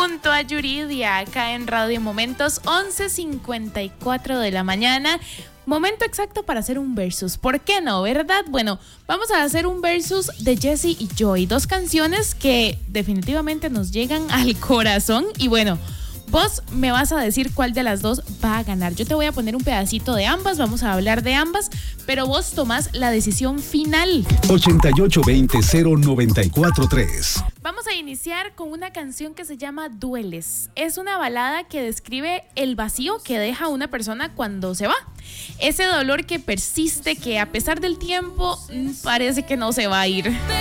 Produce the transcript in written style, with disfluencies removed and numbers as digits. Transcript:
junto a Yuridia acá en Radio Momentos, 11:54 de la mañana. Momento exacto para hacer un versus. ¿Por qué no, verdad? Bueno, vamos a hacer un versus de Jessie y Joy. Dos canciones que definitivamente nos llegan al corazón. Y bueno, vos me vas a decir cuál de las dos va a ganar. Yo te voy a poner un pedacito de ambas, vamos a hablar de ambas, pero vos tomás la decisión final. 8820-094-3. Vamos a iniciar con una canción que se llama Dueles. Es una balada que describe el vacío que deja una persona cuando se va. Ese dolor que persiste, que a pesar del tiempo parece que no se va a ir.